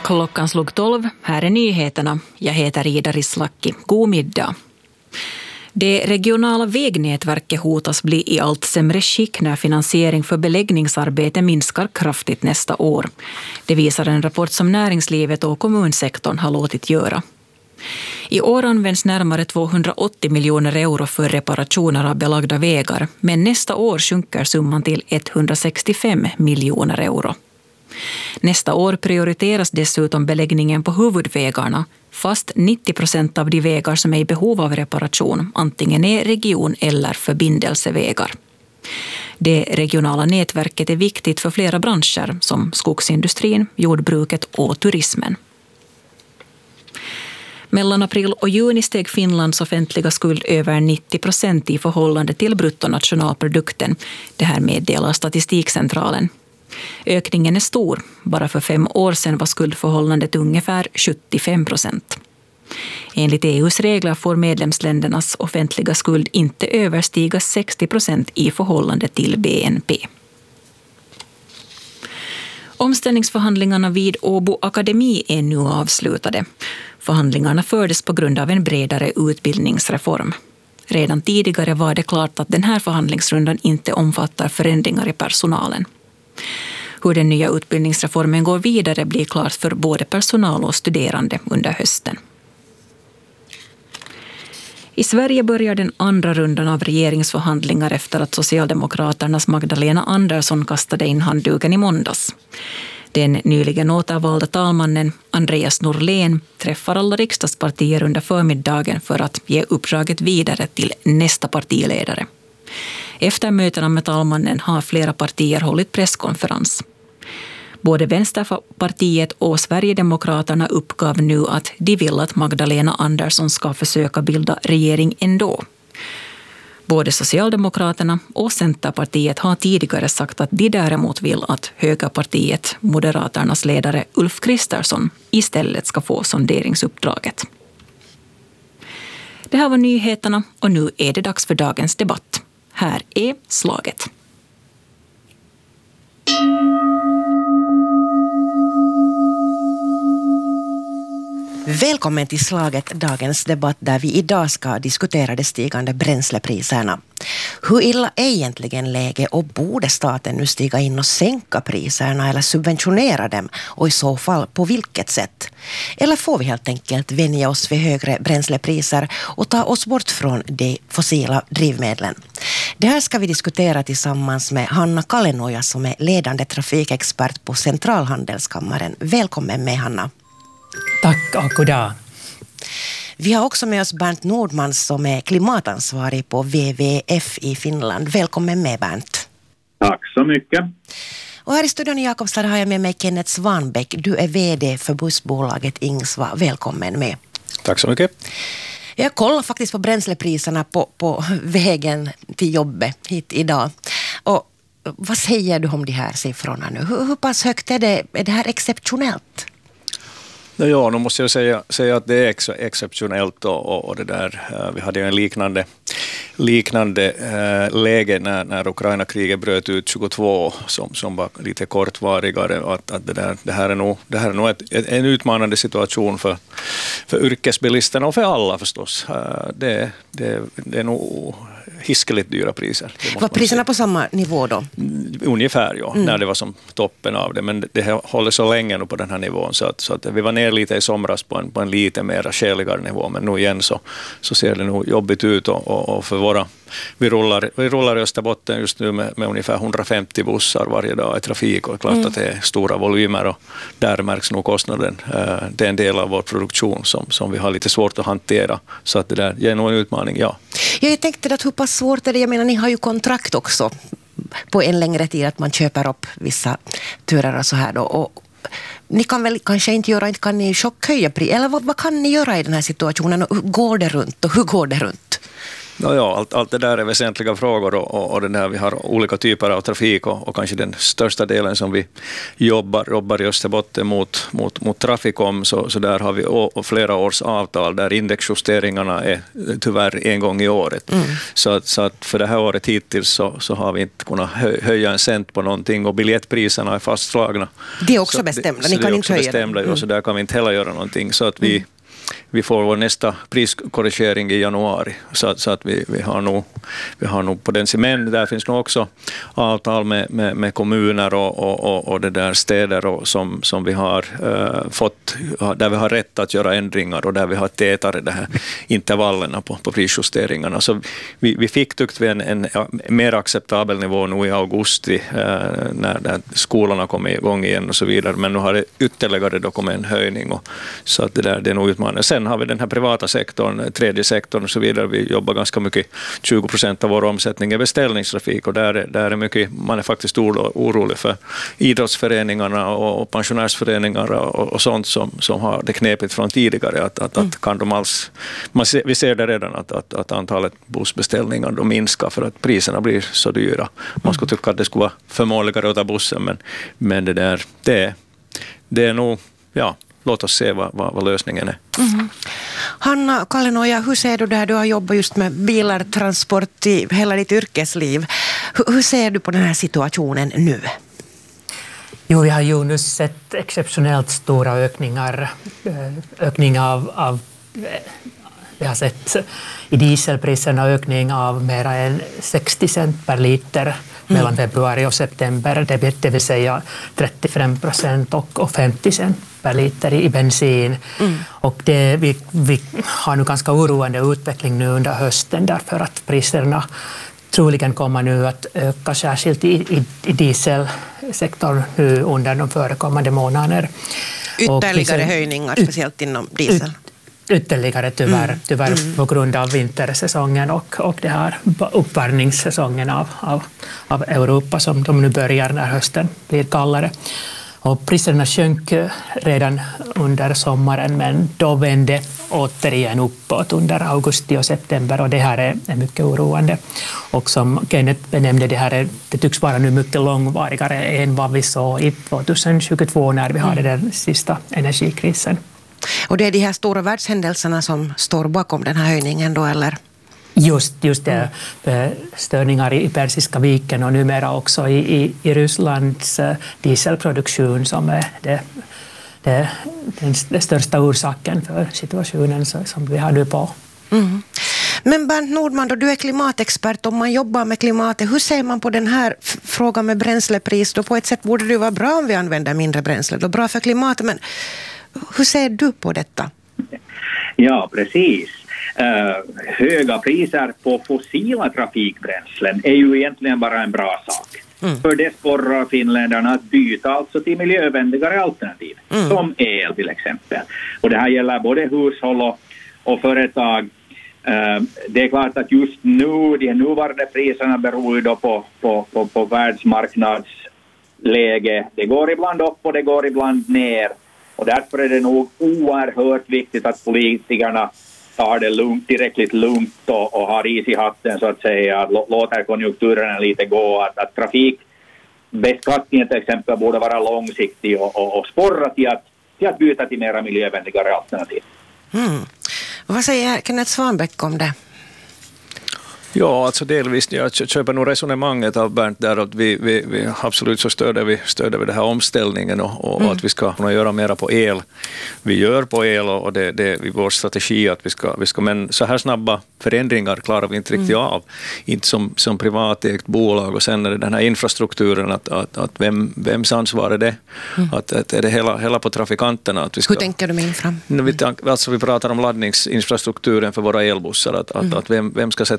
Klockan slog 12. Här är nyheterna. Jag heter Ida Rislakki. God middag. Det regionala vägnätverket hotas bli i allt sämre skick när finansiering för beläggningsarbete minskar kraftigt nästa år. Det visar en rapport som näringslivet och kommunsektorn har låtit göra. I år används närmare 280 miljoner euro för reparationer av belagda vägar, men nästa år sjunker summan till 165 miljoner euro. Nästa år prioriteras dessutom beläggningen på huvudvägarna, fast 90% av de vägar som är i behov av reparation antingen är region- eller förbindelsevägar. Det regionala nätverket är viktigt för flera branscher som skogsindustrin, jordbruket och turismen. Mellan april och juni steg Finlands offentliga skuld över 90% i förhållande till bruttonationalprodukten. Det här meddelar Statistikcentralen. Ökningen är stor. Bara för 5 år sedan var skuldförhållandet ungefär 75%. Enligt EU:s regler får medlemsländernas offentliga skuld inte överstiga 60% i förhållande till BNP. Omställningsförhandlingarna vid Åbo Akademi är nu avslutade. Förhandlingarna fördes på grund av en bredare utbildningsreform. Redan tidigare var det klart att den här förhandlingsrundan inte omfattar förändringar i personalen. Hur den nya utbildningsreformen går vidare blir klart för både personal och studerande under hösten. I Sverige börjar den andra rundan av regeringsförhandlingar efter att Socialdemokraternas Magdalena Andersson kastade in handduken i måndags. Den nyligen återvalda talmannen Andreas Norlén träffar alla riksdagspartier under förmiddagen för att ge uppdraget vidare till nästa partiledare. Efter mötena med talmannen har flera partier hållit presskonferens. Både Vänsterpartiet och Sverigedemokraterna uppgav nu att de vill att Magdalena Andersson ska försöka bilda regering ändå. Både Socialdemokraterna och Centerpartiet har tidigare sagt att de däremot vill att högerpartiet, Moderaternas ledare Ulf Kristersson, istället ska få sonderingsuppdraget. Det här var nyheterna och nu är det dags för dagens debatt. Här är slaget. Välkommen till slaget, dagens debatt där vi idag ska diskutera de stigande bränslepriserna. Hur illa är egentligen läge och borde staten nu stiga in och sänka priserna eller subventionera dem och i så fall på vilket sätt? Eller får vi helt enkelt vänja oss vid högre bränslepriser och ta oss bort från de fossila drivmedlen? Det här ska vi diskutera tillsammans med Hanna Kalenoja som är ledande trafikexpert på Centralhandelskammaren. Välkommen med, Hanna. Tack och god dag. Vi har också med oss Bernt Nordman som är klimatansvarig på WWF i Finland. Välkommen med, Bernt. Tack så mycket. Och här i studion i Jakobstad har jag med mig Kenneth Svanbäck. Du är vd för bussbolaget Ingsva. Välkommen med. Tack så mycket. Jag kollar faktiskt på bränslepriserna på vägen till jobbet hit idag. Och vad säger du om de här siffrorna nu? Hur pass högt är det? Är det här exceptionellt? Ja, nu måste jag säga att det är exceptionellt och det där, vi hade ju en liknande läge när Ukraina-kriget bröt ut 22 som var lite kortvarigare, att det här är nog en utmanande situation för yrkesbilisterna och för alla förstås. Det är nog hiskeligt dyra priser. Var priserna på samma nivå då? Ungefär, ja, när det var som toppen av det. Men det håller så länge nu på den här nivån så att vi var ner lite i somras på en lite mer skäligare nivå. Men nu igen så ser det nog jobbigt ut och för vi rullar i Österbotten just nu med ungefär 150 bussar varje dag i trafik, och det är klart att det är stora volymer och där märks nog kostnaden. Det är en del av vår produktion som vi har lite svårt att hantera, så att det där ger nog en utmaning, ja. Jag tänkte att hur pass svårt är det? Jag menar, ni har ju kontrakt också på en längre tid att man köper upp vissa turer och så här då, och ni kan väl kanske inte kan ni chockhöja pris, eller vad kan ni göra i den här situationen och hur går det runt? Ja, allt det där är väsentliga frågor och det där vi har olika typer av trafik och kanske den största delen som vi jobbar i Österbotten mot Trafikom, så där har vi flera års avtal där indexjusteringarna är tyvärr en gång i året. Så att för det här året hittills så har vi inte kunnat höja en cent på någonting och biljettpriserna är fastslagna. Det är också bestämda, ni kan inte höja det. Så där kan vi inte heller göra någonting, så att vi får vår nästa priskorrigering i januari, så att vi har nog på den. Men där finns nog också avtal med kommuner och det där städer som vi har fått, där vi har rätt att göra ändringar och där vi har tätare det här intervallerna på prisjusteringarna. Så vi fick tyckt vi en mer acceptabel nivå nu i augusti när skolorna kom igång igen och så vidare, men nu har det ytterligare då kommit en höjning, och så att det är nog utmanande. Sen har vi den här privata sektorn, tredje sektorn och så vidare. Vi jobbar ganska mycket, 20% av vår omsättning är beställningstrafik, och där är mycket, man är faktiskt orolig för idrottsföreningarna och pensionärsföreningar och sånt som har det knepigt från tidigare, att kan de alls, vi ser det redan att antalet bussbeställningar då minskar för att priserna blir så dyra. Man skulle tycka att det skulle vara förmånligare att ta bussen, men det är nog, ja, låt oss se vad lösningen är. Hanna Kallenoja, hur ser du där? Du har jobbat just med bilar, transport i hela ditt yrkesliv. Hur ser du på den här situationen nu? Jo, vi har ju nu sett exceptionellt stora ökningar. Vi har sett i dieselpriserna ökning av mer än 60 cent per liter mellan februari och september, det vill säga 35% och 50 cent per liter i bensin. Och vi har nu ganska oroande utveckling nu under hösten, därför att priserna troligen kommer nu att öka, särskilt i dieselsektorn nu under de förekommande månaderna. Ytterligare höjningar, speciellt inom diesel. Ytterligare tyvärr på grund av vintersäsongen och det här uppvärmningssäsongen av Europa som de nu börjar när hösten blir kallare. Och priserna sjönk redan under sommaren, men då vände återigen uppåt under augusti och september, och det här är mycket oroande. Och som Kenneth benämnde, det tycks vara nu mycket långvarigare än vad vi såg i 2022 när vi hade den sista energikrisen. Och det är de här stora världshändelserna som står bakom den här höjningen då, eller? Just det. Störningar i Persiska viken och numera också i Rysslands dieselproduktion som är den största orsaken för situationen som vi har nu på. Men Bernt Nordman, då du är klimatexpert, om man jobbar med klimatet, hur ser man på den här frågan med bränslepris? Då på ett sätt borde det vara bra om vi använder mindre bränsle, då bra för klimatet, men hur ser du på detta? Ja, precis. Höga priser på fossila trafikbränslen är ju egentligen bara en bra sak. För det sporrar finländarna att byta alltså till miljövänligare alternativ, som el till exempel. Och det här gäller både hushåll och företag. Det är klart att just nu, de nuvarande priserna beror ju då på världsmarknadsläge. Det går ibland upp och det går ibland ner. Och därför är det nog oerhört viktigt att politikerna tar det tillräckligt lugnt och har is i hatten, så att säga, låter konjunkturerna lite gå, att trafikbeskattningen till exempel borde vara långsiktig och sporra till att byta till mera miljövänligare alternativ. Vad säger Kenneth Svanbäck om det? Ja, alltså delvis, jag köper nog resonemanget av Bernt där, att vi absolut så stöder vi den här omställningen och att vi ska kunna göra mera på el. Vi gör på el och det är vår strategi att vi ska, men så här snabba förändringar klarar vi inte riktigt av. Inte som privatägt bolag, och sen är det den här infrastrukturen, att vems ansvar är det? Att är det hela på trafikanterna? Att vi ska, hur tänker du med infra? Alltså vi pratar om laddningsinfrastrukturen för våra elbussar, att vem ska sätta ner dem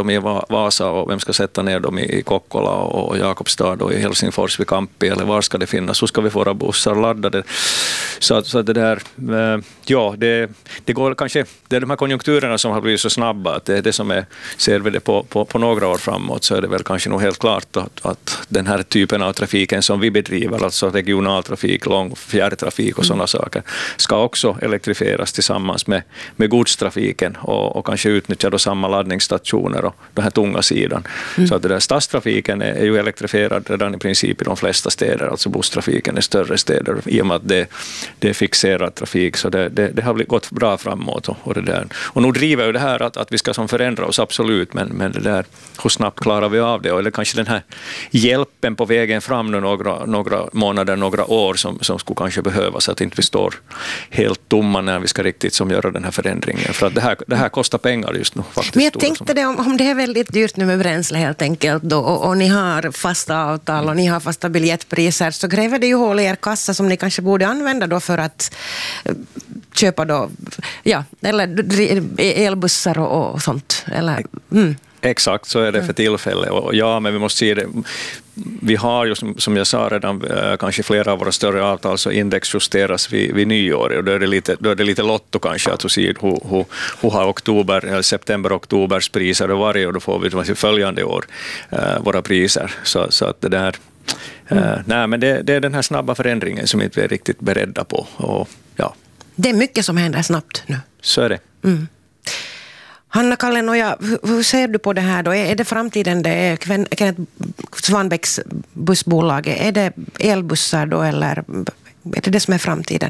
dem i Vasa och vem ska sätta ner dem i Kokkola och Jakobstad och i Helsingfors vid Kampi, eller var ska det finnas? Så ska vi få våra bussar laddade. Så det där, ja, det går kanske, det är de här konjunkturerna som har blivit så snabba att det är det som är, ser vi det på några år framåt, så är det väl kanske nog helt klart att den här typen av trafiken som vi bedriver, alltså regionaltrafik, lång fjärrtrafik och sådana saker, ska också elektrifieras tillsammans med godstrafiken och kanske utnyttja då samma laddningsstationer och den här tunga sidan. Så att det där stadstrafiken är ju elektrifierad redan i princip i de flesta städer, alltså busstrafiken i större städer, i och med att det är fixerad trafik, så det har gått bra framåt och det där. Och nu driver ju det här att vi ska som förändra oss, absolut, men det där, hur snabbt klarar vi av det? Eller kanske den här hjälpen på vägen fram nu några månader, några år som skulle kanske behövas, så att inte vi står helt tomma när vi ska riktigt som göra den här förändringen. För att det här kostar pengar just nu faktiskt. Men jag tänkte det, om det är väldigt dyrt nu med bränsle helt enkelt då, och ni har fasta avtal och ni har fasta biljettpriser, så gräver det ju hål i er kassa som ni kanske borde använda då för att köpa då, ja, eller elbussar och sånt, eller Exakt, så är det för tillfället. Och ja, men vi måste se det. Vi har ju, som jag sa redan, kanske flera av våra större avtal så indexjusteras vid nyår. Och då är det lite lotto kanske att se hur har september-oktobers priser varje år. Då får vi följande år våra priser. Så att det där... Nej, men det är den här snabba förändringen som inte vi är riktigt beredda på. Och, ja. Det är mycket som händer snabbt nu. Så är det. Hanna Kallenoja, hur ser du på det här då? Är det framtiden, det är Kenneth Svanbäcks bussbolag, är det elbussar då, eller är det som är framtiden?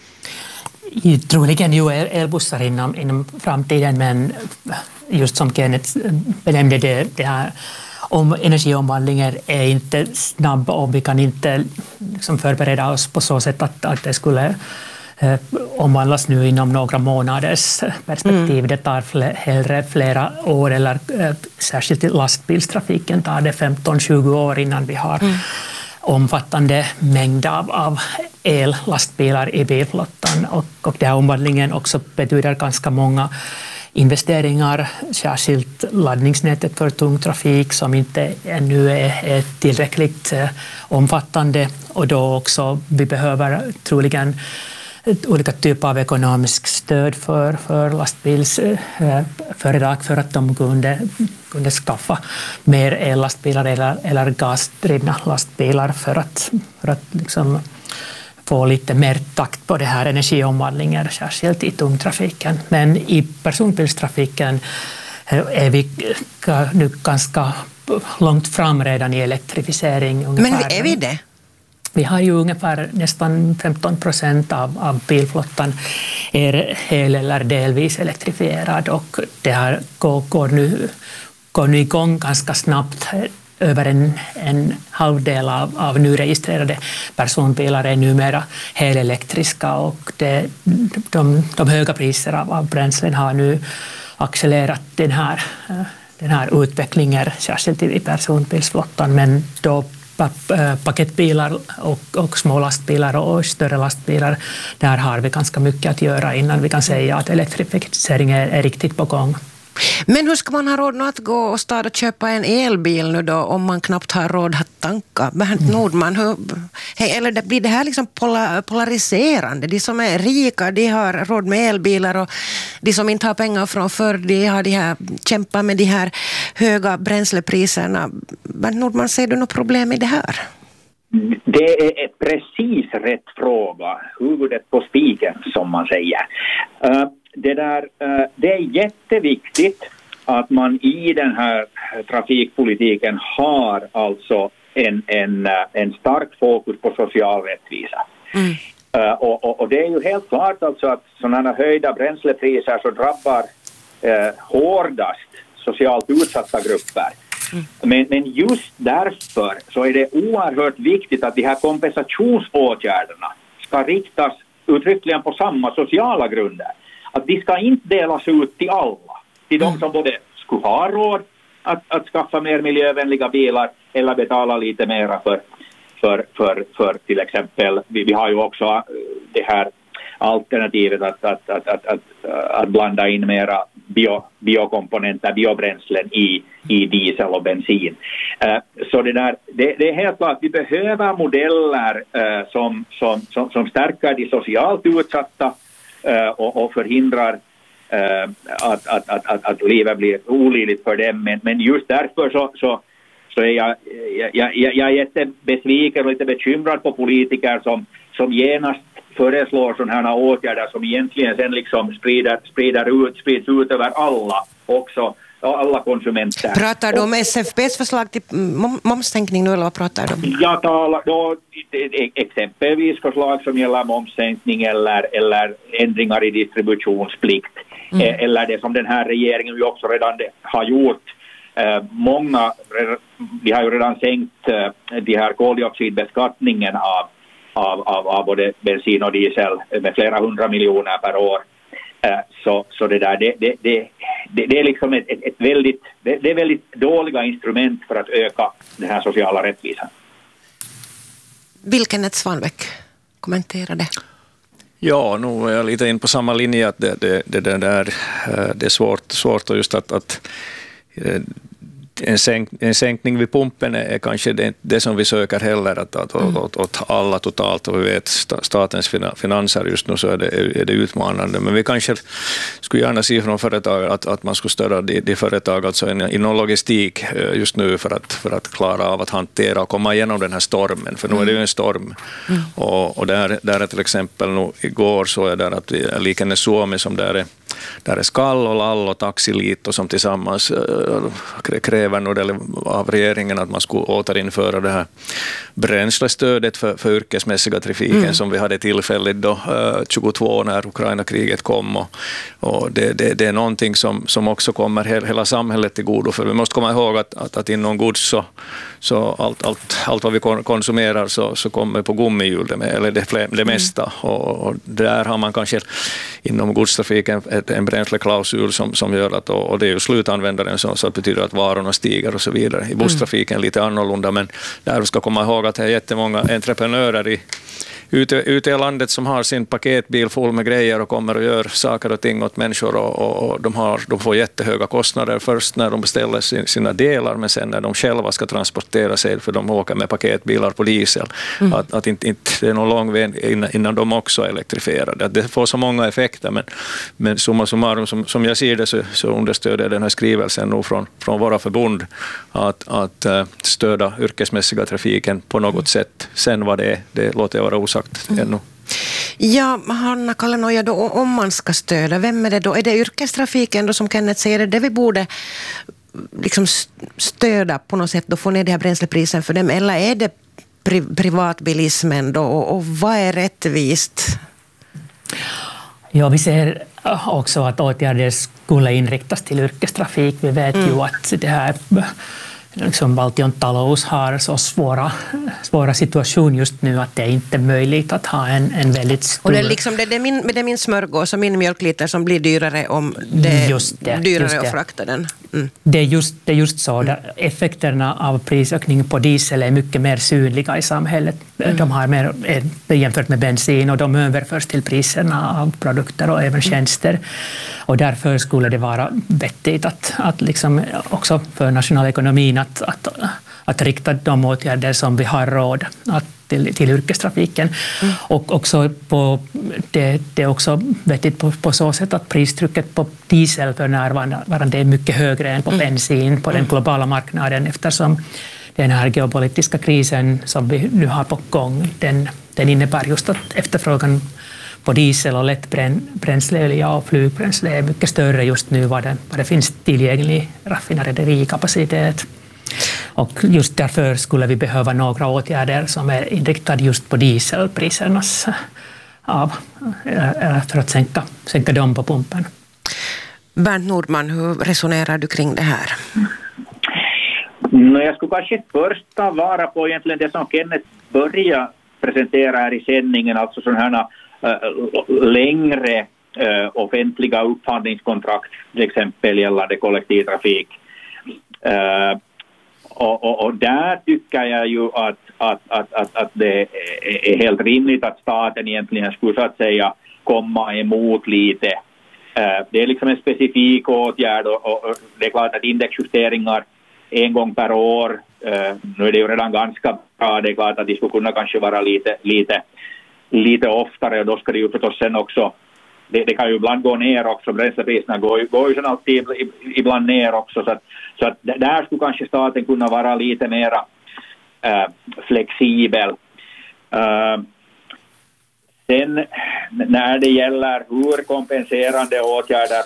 Troligen ju elbussar inom framtiden, men just som Kenneth benämnde det här, om energiomvandlingen är inte snabb och vi kan inte liksom förbereda oss på så sätt att det skulle omvandlas nu inom några månaders perspektiv. Det tar hellre flera år, eller särskilt i lastbilstrafiken tar det 15-20 år innan vi har omfattande mängd av ellastbilar i bilflottan. Och den här omvandlingen också betyder ganska många investeringar, särskilt laddningsnätet för tung trafik som inte ännu är tillräckligt omfattande, och då också vi behöver troligen olika typer av ekonomisk stöd för lastbilsföretag för att de kunde skaffa mer ellastbilar eller gasdrivna lastbilar för att liksom få lite mer takt på det här energiomvandlingen, särskilt i tungtrafiken. Men i personbilstrafiken är vi nu ganska långt fram redan i elektrifiering. Ungefär. Men är vi det? Vi har ju ungefär nästan 15% av bilflottan är hel eller delvis elektrifierad, och det här går nu igång ganska snabbt. Över en halvdel av nyregistrerade personbilar är numera helelektriska, och de höga priserna av bränslen har nu accelererat den här utvecklingen, särskilt i personbilsflottan, men då paketbilar och små lastbilar och större lastbilar, där har vi ganska mycket att göra innan vi kan säga att elektrifieringen är riktigt på gång. Men hur ska man ha råd att gå och stad och köpa en elbil nu då, om man knappt har råd att tanka? Bernt Nordman, eller blir det här liksom polariserande? De som är rika, de har råd med elbilar, och de som inte har pengar från förr, de har kämpar med de här höga bränslepriserna. Bernt Nordman, ser du något problem i det här? Det är precis rätt fråga. Huvudet på spiken, som man säger. Det är jätteviktigt att man i den här trafikpolitiken har alltså en stark fokus på social rättvisa. Och det är ju helt klart alltså att sådana höjda bränslepriser så drabbar hårdast socialt utsatta grupper. Men just därför så är det oerhört viktigt att de här kompensationsåtgärderna ska riktas uttryckligen på samma sociala grunder. Att de ska inte delas ut till alla. Till de som både skulle ha råd att skaffa mer miljövänliga bilar eller betala lite mera för till exempel, vi har ju också det här alternativet att blanda in mera biokomponenter, biobränslen i diesel och bensin. Så det är helt klart att vi behöver modeller som stärker de socialt utsatta och förhindrar att livet blir olidligt för dem. Men just därför så är jag är jättebesviken och lite bekymrad på politiker som genast föreslår sådana här åtgärder som egentligen sen liksom sprids ut över alla, också alla konsumenter. Pratar du om SFP:s förslag till momssänkning nu, eller vad pratar du om? Jag talar då exempelvis förslag som gäller momssänkning eller ändringar i distributionsplikt. Eller det som den här regeringen ju också redan har gjort. Många, vi har ju redan sänkt de här koldioxidbeskattningen av både bensin och diesel med flera 100 miljoner per år. Så det är liksom ett väldigt dåliga instrument för att öka den här sociala rättvisan. Vilken Svanbäck kommenterar det? Ja, nu är jag lite in på samma linje att det är svårt och just att en sänkning vid pumpen är kanske det som vi söker heller åt alla totalt, och vi vet statens finanser just nu så är det utmanande, men vi kanske skulle gärna se från företag att man skulle stödja de företag alltså inom logistik just nu för att klara av att hantera och komma igenom den här stormen, för nu är det ju en storm och där är till exempel nu igår så är det att liknande Suomi som där är Skall och Lall och Taxilit och som tillsammans kräver av regeringen att man skulle återinföra det här bränslestödet för yrkesmässiga trafiken som vi hade tillfälligt då 22 när Ukraina-kriget kom, och det är någonting som också kommer hela samhället till godo, för vi måste komma ihåg att inom gods så allt vad vi konsumerar så kommer på gummihjul eller det mesta, och där har man kanske inom godstrafiken en bränsleklausul som gör att, och det är ju slutanvändaren så det betyder att varorna stiger och så vidare. I busstrafiken lite annorlunda, men där vi ska komma ihåg att det är jättemånga entreprenörer ute i landet som har sin paketbil full med grejer och kommer och gör saker och ting åt människor, och de får jättehöga kostnader först när de beställer sina delar, men sen när de själva ska transportera sig, för de åker med paketbilar på diesel, att inte det är någon lång väg innan de också är elektrifierade. Det får så många effekter, men summa summarum som jag ser det så understöder den här skrivelsen nog från våra förbund att stödja yrkesmässiga trafiken på något sätt. Sen vad det låter jag vara osagt ännu. Ja, Hanna Kallenoja, då, om man ska stödja, vem är det då? Är det yrkestrafiken då, som Kenneth säger, det vi borde liksom stödja på något sätt, då få ner det här bränsleprisen för dem, eller är det privatbilismen då, och vad är rättvist? Ja, vi ser också att åtgärder skulle inriktas till yrkestrafik. Vi vet ju att det här liksom Valtion talous har så svåra situation just nu att det är inte möjligt att ha en väldigt stor... Och det är liksom det är min smörgås och min mjölkliter som blir dyrare om det är dyrare att frakta den. Det är just så. Effekterna av prisökningen på diesel är mycket mer synliga i samhället. De har mer jämfört med bensin, och de överförs till priserna av produkter och även tjänster. Och därför skulle det vara vettigt att liksom också för nationalekonomin att rikta de åtgärder som vi har råd till yrkestrafiken. Och också det är också vettigt på så sätt att pristrycket på diesel för närvarande är mycket högre än på bensin på den globala marknaden, eftersom den här geopolitiska krisen som vi nu har på gång, den innebär just att efterfrågan på diesel och lättbränsleolja och flygbränsle är mycket större just nu vad det finns tillgänglig raffinaderikapacitet. Och just därför skulle vi behöva några åtgärder som är inriktade just på dieselprisernas för att sänka dem på pumpen. Bernt Nordman, hur resonerar du kring det här? Jag skulle kanske först ta vara på egentligen det som Kenneth började presentera här i sändningen, alltså sådana här längre offentliga upphandlingskontrakt, till exempel gällande kollektivtrafik. Och där tycker jag ju att det är helt rimligt att staten egentligen skulle så att säga komma emot lite Det är liksom en specifik åtgärd och det är klart att indexjusteringar en gång per år, nu är det ju redan ganska bra, det är klart att det skulle kunna kanske vara lite oftare, och då ska det ju förstås sen också, det kan ju ibland gå ner också, bränslepriserna går ju sen alltid ibland ner också, så att där skulle kanske staten kunna vara lite mera flexibel. Sen när det gäller hur kompenserande åtgärder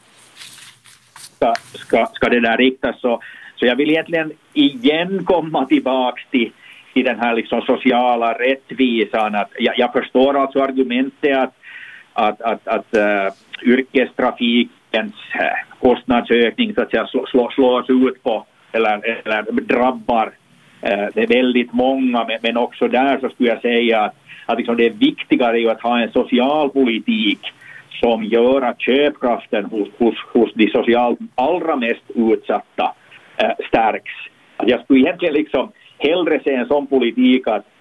ska det där riktas, så jag vill egentligen igen komma tillbaka till den här liksom sociala rättvisan. Att jag förstår alltså argumentet att yrkestrafikens kostnadsökning så att säga slås ut på eller drabbar det väldigt många, men också där så skulle jag säga att liksom det är viktigare ju att ha en socialpolitik som gör att köpkraften hos de socialt allra mest utsatta stärks. Att jag skulle egentligen liksom hellre se en sån politik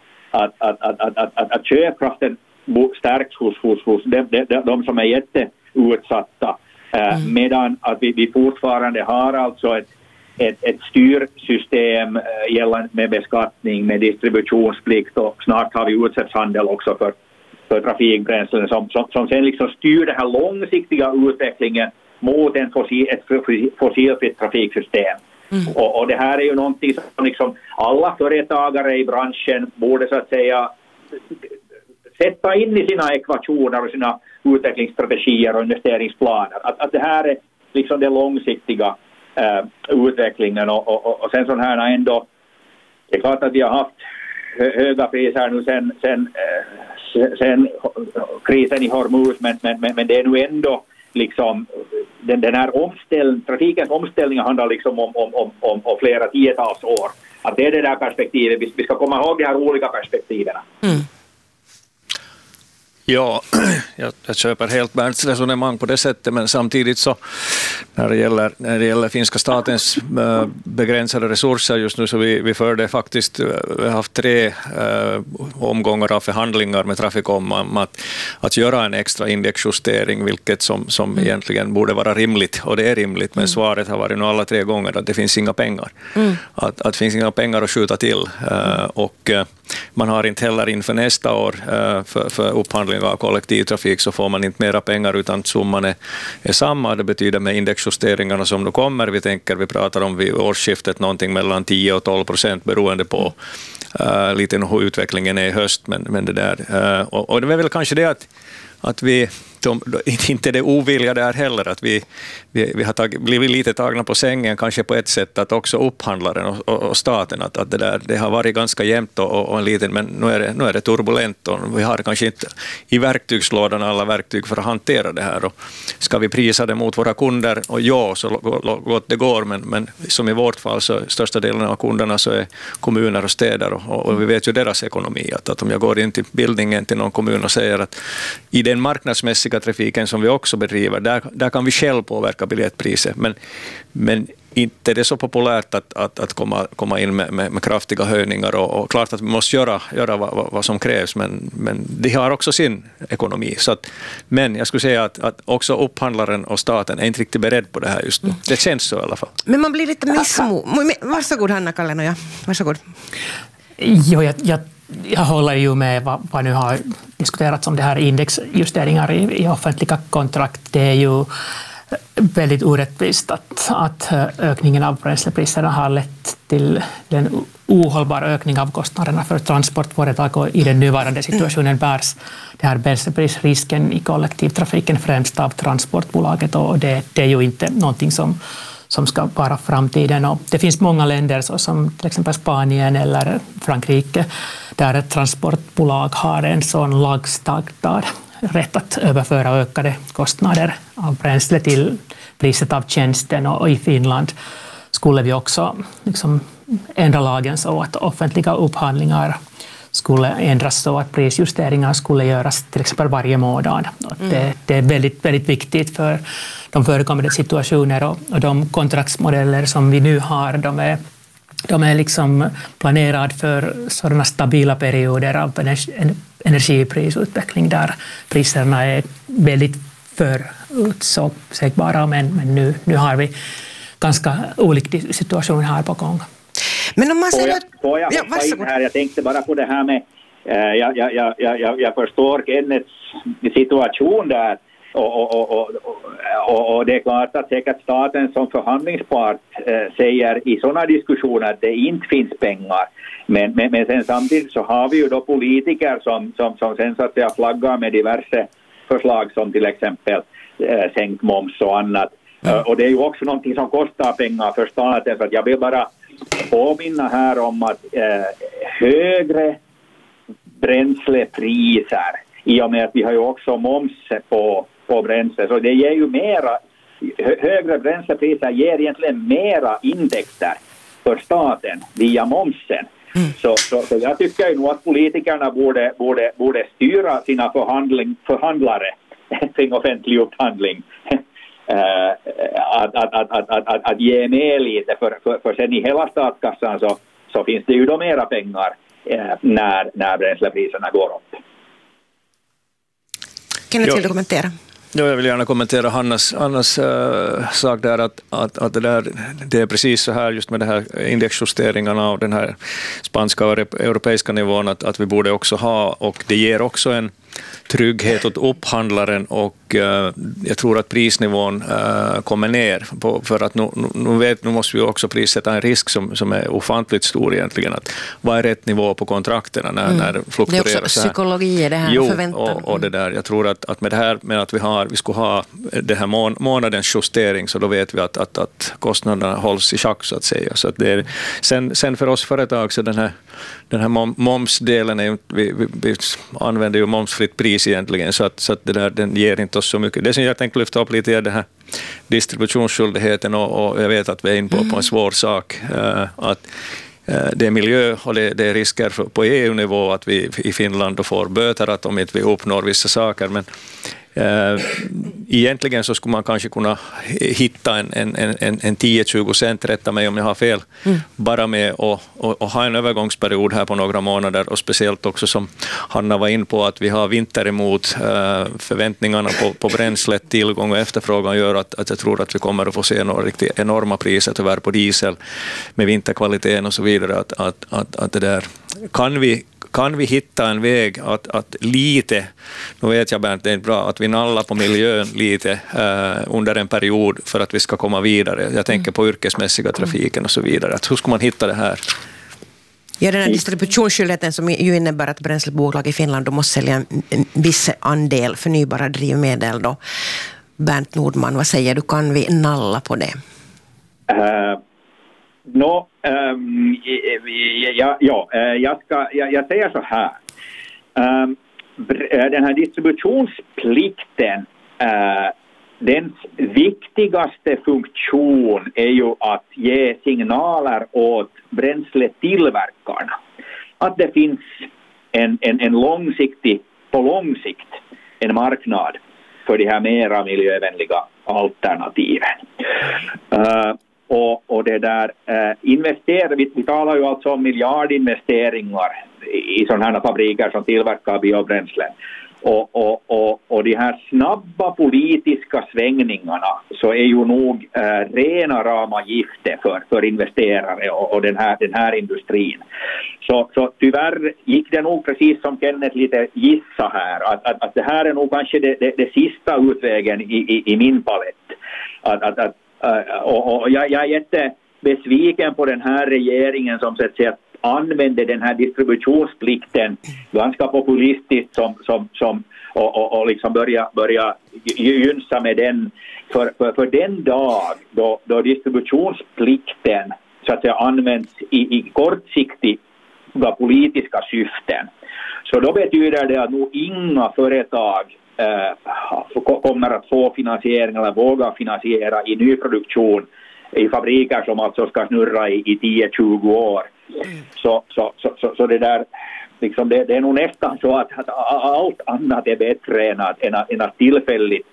att köpkraften stärks hos de som är jätteutsatta, medan att vi fortfarande har alltså ett styrsystem gällande med beskattning, med distributionsplikt, och snart har vi utsläppshandel också för trafikbränslen som sen liksom styr den här långsiktiga utvecklingen mot ett fossilfritt trafiksystem. Och det här är ju någonting som liksom alla företagare i branschen borde så att säga sätta in i sina ekvationer och sina utvecklingsstrategier och investeringsplaner. Att det här är liksom den långsiktiga utvecklingen, och sen sån här ändå, det är klart att vi har haft höga priser nu sen krisen i Hormuz, men det är nu ändå liksom den här trafikens omställning handlar liksom om flera tiotals år. Att det är det där perspektivet, vi ska komma ihåg de här olika perspektiven. Ja, jag köper helt Bernts resonemang på det sättet, men samtidigt så när det gäller finska statens begränsade resurser just nu, så vi förde faktiskt, vi har haft 3 omgångar av förhandlingar med Traficom om att göra en extra indexjustering, vilket som egentligen borde vara rimligt, och det är rimligt, men svaret har varit nu alla 3 gånger att det finns inga pengar. Att det finns inga pengar att skjuta till, och man har inte heller inför nästa år för upphandling av kollektivtrafik så får man inte mera pengar, utan summan är samma. Det betyder med indexjusteringarna som då kommer, vi pratar om vid årsskiftet någonting mellan 10-12% beroende på lite hur utvecklingen är i höst, men det där. Och det är väl kanske det att vi inte det ovilja där heller, att vi har blivit lite tagna på sängen kanske på ett sätt, att också upphandlaren och staten, att det har varit ganska jämnt och en liten, men nu är det turbulent, och vi har kanske inte i verktygslådan alla verktyg för att hantera det här, och ska vi prisa det mot våra kunder, och så gott det går, men som i vårt fall så största delen av kunderna så är kommuner och städer, och vi vet ju deras ekonomi, att om jag går in till bildningen till någon kommun och säger att i den marknadsmässiga trafiken som vi också bedriver, där kan vi själv påverka biljettpriset, men inte det är så populärt att komma in med kraftiga höjningar, och klart att vi måste göra vad som krävs, men de har också sin ekonomi. Men jag skulle säga att också upphandlaren och staten är inte riktigt beredd på det här just nu. Det känns så i alla fall. Men man blir lite Varsågod Hanna Kallenoja, varsågod. Jo, jag håller ju med vad nu har diskuterats om det här indexjusteringar i offentliga kontrakt. Det är ju väldigt orättvist att ökningen av bränslepriserna har lett till en ohållbar ökning av kostnaderna för transportföretag, och i den nuvarande situationen bärs det här bränsleprisrisken i kollektivtrafiken främst av transportbolaget, och det är ju inte någonting som ska vara framtiden. Och det finns många länder som till exempel Spanien eller Frankrike där ett transportbolag har en sån lagstadgad rätt att överföra ökade kostnader av bränsle till priset av tjänsten, och i Finland skulle vi också liksom ändra lagen så att offentliga upphandlingar skulle ändras så att prisjusteringar skulle göras till exempel varje månad. Det är väldigt, väldigt viktigt för de förekommande situationer, och de kontraktsmodeller som vi nu har, de är liksom planerade för sådana stabila perioder av energiprisutveckling där priserna är väldigt förutsägbara, men nu har vi ganska olika situation här på gång. Men om man säger får jag hoppa in här? Jag tänkte bara på det här med jag förstår Kennets situation där och det är klart att säkert staten som förhandlingspart säger i sådana diskussioner att det inte finns pengar, men sen samtidigt så har vi ju då politiker som sen så att säga flaggar med diverse förslag som till exempel sänkt moms och annat. Och det är ju också någonting som kostar pengar för staten, så att jag vill bara påminna här om att högre bränslepriser, i och med att vi har ju också moms på bränsle, så det ger ju mera, högre bränslepriser ger egentligen mera intäkter för staten via momsen. Så jag tycker ju nog att politikerna borde styra sina förhandlare kring offentlig upphandling att ge med lite, för sen i hela statskassan så finns det ju då mera pengar när bränslepriserna går upp. Kenneth, vill du kommentera? Ja, jag vill gärna kommentera Hannas sak där att det är precis så här just med det här indexjusteringarna av den här spanska och europeiska nivån att vi borde också ha, och det ger också en trygghet åt upphandlaren, och jag tror att prisnivån kommer ner för att nu måste vi också prissätta en risk som är ofantligt stor egentligen, att vad är rätt nivå på kontrakterna när fluktuerar så här. Det är också psykologi i det här, förväntan. Och det där, jag tror att med det här med att vi skulle ha det här månadens justering, så då vet vi att kostnaderna hålls i schack så att säga. Så att det är, sen för oss företag så den här momsdelen är ju, vi använder ju momsfritt pris egentligen, så att det där, den ger inte oss så mycket. Det som jag tänkte lyfta upp lite är den här distributionsskyldigheten, och jag vet att vi är inne på en svår sak, att det är miljö och det är risker på EU-nivå att vi i Finland får böter att om inte vi uppnår vissa saker, men egentligen så skulle man kanske kunna hitta en 10-20 cent, rätta mig om jag har fel, bara med och ha en övergångsperiod här på några månader, och speciellt också som Hanna var in på att vi har vinter emot, förväntningarna på bränslet, tillgång och efterfrågan gör att jag tror att vi kommer att få se några riktigt enorma priser tyvärr på diesel med vinterkvaliteten och så vidare, att det där kan vi hitta en väg att lite, nu vet jag Bernt, det är bra att vi nallar på miljön lite under en period för att vi ska komma vidare. Jag tänker på yrkesmässiga trafiken och så vidare. Hur ska man hitta det här? Ja, den här distributionsskyldigheten som ju innebär att bränslebolag i Finland då måste sälja en viss andel förnybara drivmedel då. Bernt Nordman, vad säger du? Kan vi nalla på det? Jag säger så här. Den här distributionsplikten, dens viktigaste funktion är ju att ge signaler åt bränsletillverkarna att det finns en på lång sikt en marknad för de här mera miljövänliga alternativen. Och det där vi talar ju alltså om miljardinvesteringar i sådana här fabriker som tillverkar biobränslen. Och de här snabba politiska svängningarna så är ju nog rena rama gifte för investerare och den här industrin. Så tyvärr gick det nog precis som Kenneth lite gissa här, att det här är nog kanske det sista utvägen i min palett. Och jag är jättebesviken på den här regeringen som så att säga använder den här distributionsplikten ganska populistiskt och liksom börja gynsa med den för den dag då distributionsplikten så att säga används i kortsiktiga politiska syften, så då betyder det att nog inga företag kommer att få finansiering eller våga finansiera i nyproduktion i fabriker som alltså ska snurra i 10-20 år. Så det där liksom, det är nog nästan så att allt annat är bättre än att tillfälligt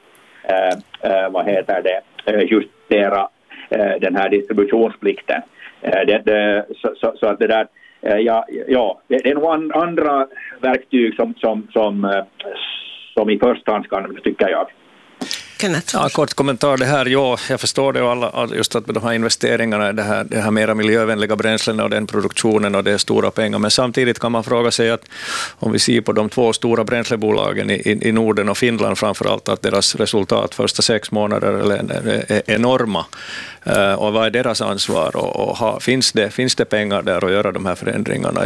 justera den här distributionsplikten. Så att det där det är nog andra verktyg som i första hand ska användas, tycker jag. Kenneth? Ja, kort kommentar det här. Ja, jag förstår det och alla, just att med de här investeringarna i det här mera miljövänliga bränslena och den produktionen och det är stora pengar. Men samtidigt kan man fråga sig att om vi ser på de 2 stora bränslebolagen i Norden och Finland framförallt, att deras resultat första 6 månader är enorma. Och vad är deras ansvar? Och finns det pengar där att göra de här förändringarna?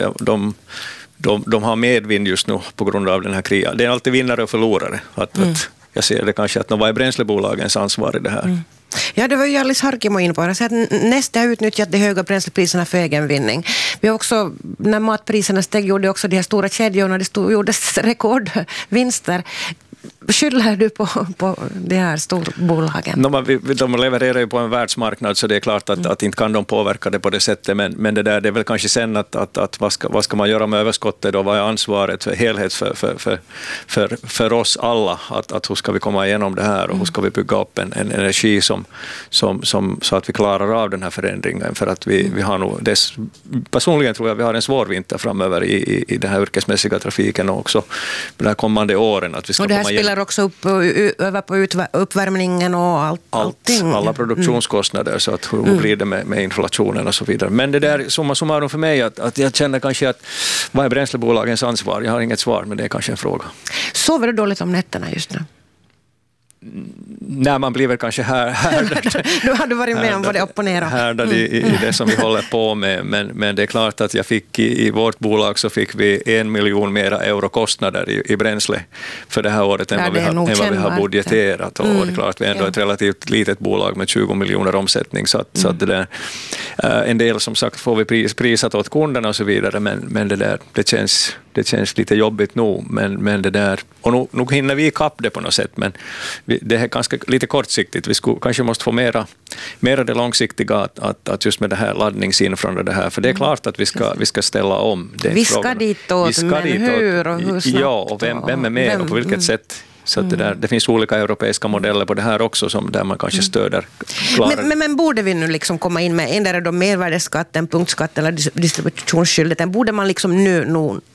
De har medvind just nu på grund av den här krisen. Det är alltid vinnare och förlorare. Att jag ser det kanske att vad är bränslebolagens ansvar i det här? Ja, det var ju Alice Harkimo in på. Att Neste har utnyttjat de höga bränslepriserna för egen vinning. Vi har också, när matpriserna steg, gjorde också de här stora kedjorna, det gjordes rekordvinster. Skyller du på de här storbolagen? De levererar ju på en världsmarknad, så det är klart att inte kan de påverka det på det sättet. Men det där, det är väl kanske sen att vad ska man göra med överskottet då? Vad är ansvaret för helhet för oss alla? Att hur ska vi komma igenom det här och hur ska vi bygga upp en energi som så att vi klarar av den här förändringen? För att vi har nog, personligen tror jag vi har en svår vinter framöver i den här yrkesmässiga trafiken och också de här kommande åren. Att vi ska och det här spelar också upp över på uppvärmningen och allting. Alla produktionskostnader, så att hur blir det med inflationen och så vidare. Men det där summa summarum för mig att jag känner kanske att vad är bränslebolagens ansvar? Jag har inget svar, men det är kanske en fråga. Sover du dåligt om nätterna just nu? När man blir väl kanske härdad. Du hade varit med om vad det opponerar. Härdad i det som vi håller på med. Men det är klart att jag fick i vårt bolag så fick vi 1 miljon mera euro kostnader i bränsle för det här året än vad vi har budgeterat. Och det är klart att vi är ändå ett relativt litet bolag med 20 miljoner omsättning. Så att det där, en del som sagt får vi prisat åt kunderna och så vidare. Men det där, det känns lite jobbigt nu. Men det där, och nu hinner vi ikapp det på något sätt. Men det är ganska lite kortsiktigt. Vi kanske måste få mera det långsiktiga att just med det här laddningsinfran och det här. För det är klart att vi ska ställa om. Vi ska ditåt, men hur och hur snabbt? Ja, och vem är med och på vilket sätt? Så att det finns olika europeiska modeller på det här också där man kanske stöder. Men borde vi nu liksom komma in med endera då mervärdesskatten, punktskatten eller distributionsskyldigheten? Borde man liksom nu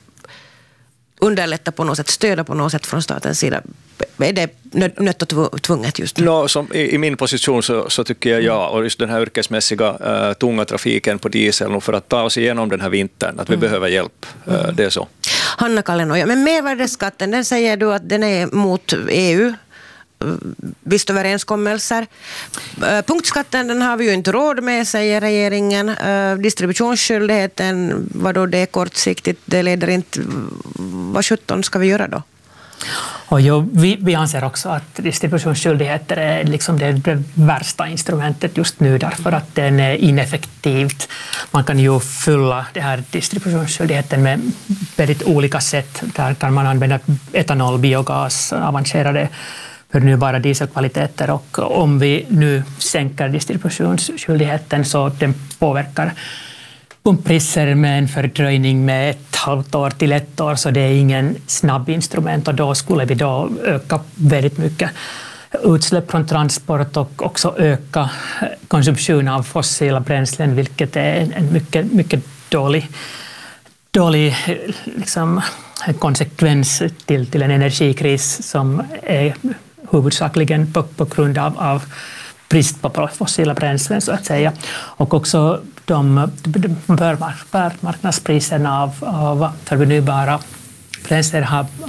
underlätta på något sätt, stöda på något sätt från statens sida? Är det nött och tvunget just nu? I min position så tycker jag ja, och just den här yrkesmässiga tunga trafiken på diesel för att ta oss igenom den här vintern, att vi behöver hjälp. Det är så. Hanna Kallenoja, men mervärdesskatten, den säger du att den är mot EU, visst överenskommelser. Punktskatten, den har vi ju inte råd med, säger regeringen. Distributionsskyldigheten, vadå det är kortsiktigt, det leder inte. Vad 17 ska vi göra då? Och vi anser också att distributionsskyldigheter är liksom det värsta instrumentet just nu, därför att den är ineffektivt. Man kan ju fylla det här distributionsskyldigheten med väldigt olika sätt, där man använder etanol, biogas, avancerade förnybara dieselkvaliteter, och om vi nu sänker distributionsskyldigheten så den påverkar pumppriser med en fördröjning med 1,5 år till 1 år, så det är ingen snabb instrument, och då skulle vi då öka väldigt mycket utsläpp från transport och också öka konsumtion av fossila bränslen, vilket är en mycket dålig liksom, konsekvens till en energikris som är huvudsakligen på grund av brist på fossila bränslen, så att säga. Och också de marknadspriserna av förnybara bränslen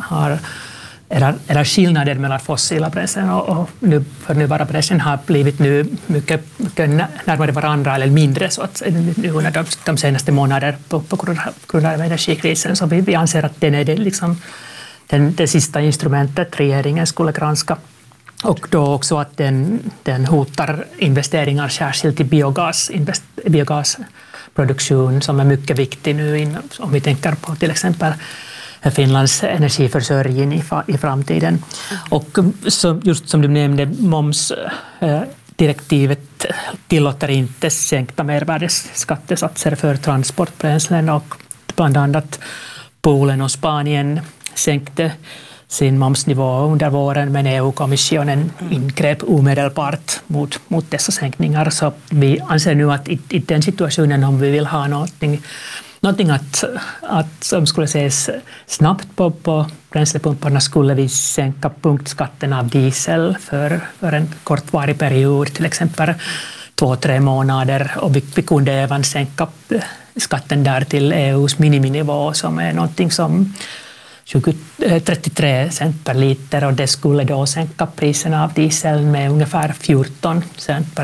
eller skillnaden mellan fossila bränslen och förnybara bränslen har blivit nu mycket närmare varandra eller mindre, så att under de senaste månaderna på grund av energikrisen. Så vi anser att den är det sista instrumentet regeringen skulle granska. Och då också att den hotar investeringar särskilt i biogasproduktion, som är mycket viktig nu om vi tänker på till exempel Finlands energiförsörjning i framtiden. Och så, just som du nämnde, momsdirektivet tillåter inte sänkta mervärdesskattesatser för transportbränslen, och bland annat Polen och Spanien sänkte sin momsnivå under våren, men EU-kommissionen ingrep omedelbart mot dessa sänkningar. Så vi anser nu att i den situationen, om vi vill ha någonting någonting som skulle ses snabbt på bränslepumparna skulle vi sänka punktskatten av diesel för en kortvarig period, till exempel 2-3 månader, och vi kunde även sänka skatten där till EUs miniminivå som är någonting som 33 cent per liter, och det skulle då sänka priserna av diesel med ungefär 14 cent per